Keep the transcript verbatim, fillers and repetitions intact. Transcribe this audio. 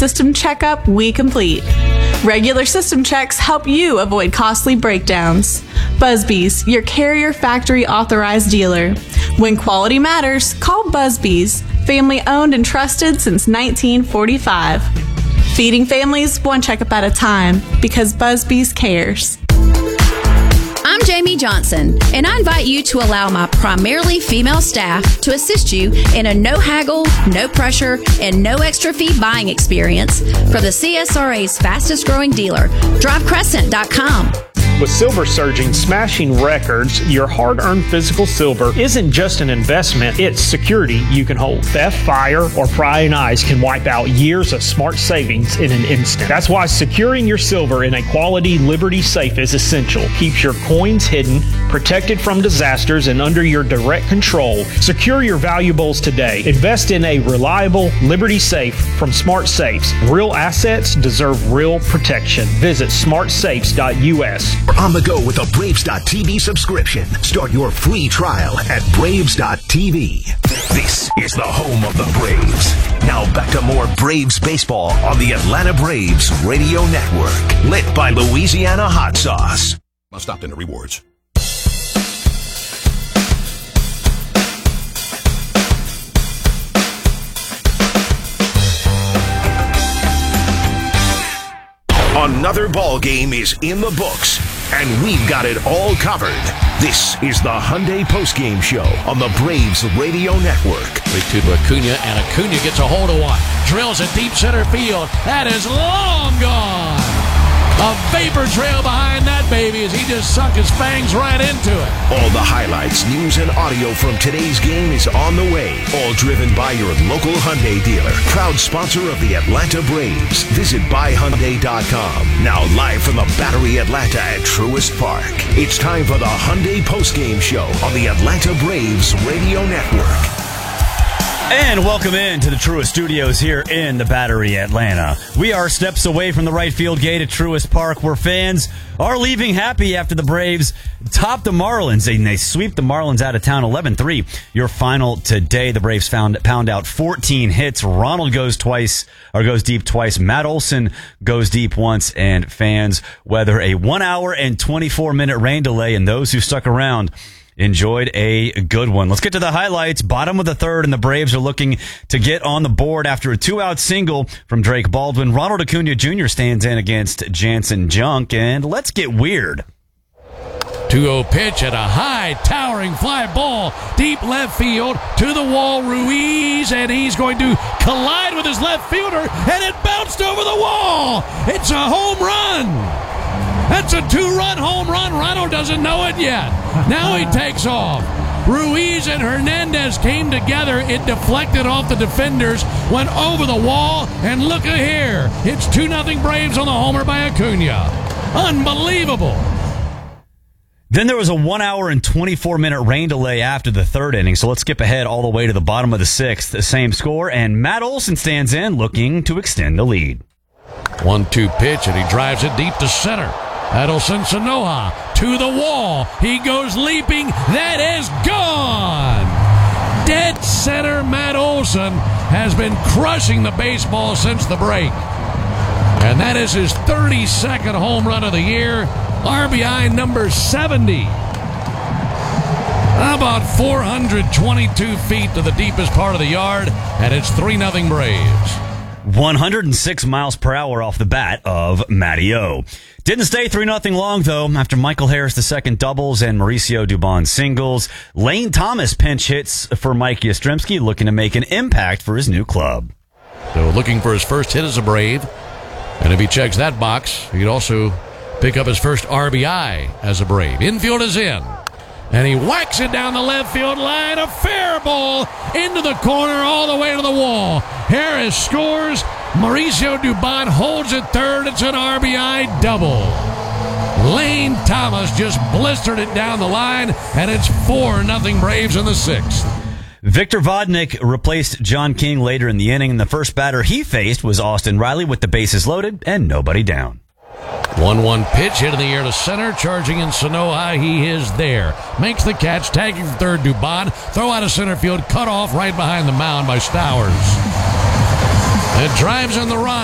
system checkup we complete. Regular system checks help you avoid costly breakdowns. Busby's, your Carrier Factory authorized dealer. When quality matters, call Busby's, family owned and trusted since nineteen forty-five. Feeding families one checkup at a time because Busby's cares. I'm Jamie Johnson, and I invite you to allow my primarily female staff to assist you in a no-haggle, no-pressure, and no extra fee buying experience for the C S R A's fastest-growing dealer, drive crescent dot com. With silver surging, smashing records, your hard-earned physical silver isn't just an investment, it's security you can hold. Theft, fire, or prying eyes can wipe out years of smart savings in an instant. That's why securing your silver in a quality Liberty safe is essential. Keeps your coins hidden, protected from disasters, and under your direct control. Secure your valuables today. Invest in a reliable Liberty safe from Smart Safes. Real assets deserve real protection. Visit smart safes dot U S. On the go with a Braves dot T V subscription. Start your free trial at Braves dot T V. This is the home of the Braves. Now back to more Braves baseball on the Atlanta Braves Radio Network. Lit by Louisiana Hot Sauce. Must opt into rewards. Another ball game is in the books, and we've got it all covered. This is the Hyundai Postgame Show on the Braves Radio Network. three two to Acuna, and Acuna gets a hold of one. Drills it deep center field. That is long gone. A vapor trail behind that baby as he just sunk his fangs right into it. All the highlights, news, and audio from today's game is on the way. All driven by your local Hyundai dealer. Proud sponsor of the Atlanta Braves. Visit buy hyundai dot com. Now live from the Battery Atlanta at Truist Park. It's time for the Hyundai Postgame Show on the Atlanta Braves Radio Network. And welcome in to the Truist Studios here in the Battery, Atlanta. We are steps away from the right field gate at Truist Park, where fans are leaving happy after the Braves top the Marlins. And they sweep the Marlins out of town eleven three. Your final today, the Braves found pound out fourteen hits. Ronald goes twice, or goes deep twice. Matt Olson goes deep once. And fans weather a one hour and twenty-four minute rain delay. And those who stuck around enjoyed a good one. Let's get to the highlights. Bottom of the third, and the Braves are looking to get on the board after a two-out single from Drake Baldwin. Ronald Acuna Junior stands in against Jansen Junk, and let's get weird. two oh pitch at a high, towering fly ball, deep left field, to the wall, Ruiz, and he's going to collide with his left fielder, and it bounced over the wall. It's a home run. That's a two-run home run. Ronald doesn't know it yet. Now he takes off. Ruiz and Hernandez came together. It deflected off the defenders, went over the wall, and look at here. It's two nothing Braves on the homer by Acuna. Unbelievable. Then there was a one hour and twenty-four minute rain delay after the third inning, so let's skip ahead all the way to the bottom of the sixth. The same score, and Matt Olson stands in, looking to extend the lead. one two pitch, and he drives it deep to center. Adelson Sanoja to the wall. He goes leaping. That is gone. Dead center Matt Olson has been crushing the baseball since the break. And that is his thirty-second home run of the year. R B I number seventy. About four hundred twenty-two feet to the deepest part of the yard, and it's three nothing Braves. one hundred six miles per hour off the bat of Matty O. Didn't stay three nothing long, though, after Michael Harris the second doubles and Mauricio Dubon singles. Lane Thomas pinch hits for Mike Yastrzemski, looking to make an impact for his new club. So looking for his first hit as a Brave. And if he checks that box, he could also pick up his first R B I as a Brave. Infield is in. And he whacks it down the left field line. A fair ball into the corner all the way to the wall. Harris scores. Mauricio Dubon holds it third. It's an R B I double. Lane Thomas just blistered it down the line, and it's four nothing Braves in the sixth. Victor Vodnik replaced John King later in the inning, and the first batter he faced was Austin Riley with the bases loaded and nobody down. one one pitch hit in the air to center, charging in Sanoja. He is there. Makes the catch, tagging for third Dubon. Throw out of center field, cut off right behind the mound by Stowers. It drives in the run.